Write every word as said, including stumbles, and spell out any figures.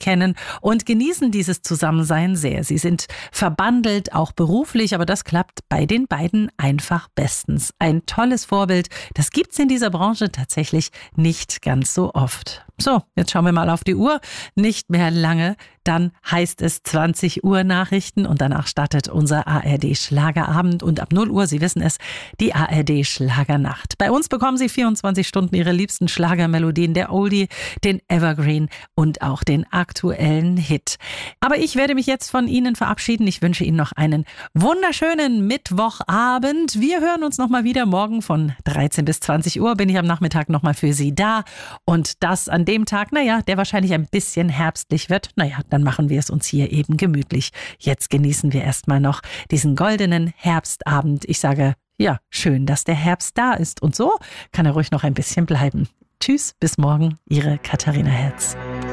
kennen und genießen dieses Zusammensein sehr. Sie sind verbandelt, auch beruflich, aber das klappt bei den beiden einfach bestens. Ein tolles Vorbild, das gibt's in dieser Branche tatsächlich nicht ganz so oft. So, jetzt schauen wir mal auf die Uhr. Nicht mehr lange, dann heißt es zwanzig Uhr Nachrichten und danach startet unser A R D-Schlagerabend und ab null Uhr, Sie wissen es, die A R D-Schlagernacht. Bei uns bekommen Sie vierundzwanzig Stunden Ihre liebsten Schlagermelodien, der Oldie, den Evergreen und auch den aktuellen Hit. Aber ich werde mich jetzt von Ihnen verabschieden. Ich wünsche Ihnen noch einen wunderschönen Mittwochabend. Wir hören uns nochmal wieder morgen von dreizehn bis zwanzig Uhr. Bin ich am Nachmittag nochmal für Sie da und das an dem Tag, naja, der wahrscheinlich ein bisschen herbstlich wird, naja, dann machen wir es uns hier eben gemütlich. Jetzt genießen wir erstmal noch diesen goldenen Herbstabend. Ich sage, ja, schön, dass der Herbst da ist und so kann er ruhig noch ein bisschen bleiben. Tschüss, bis morgen, Ihre Katharina Herz.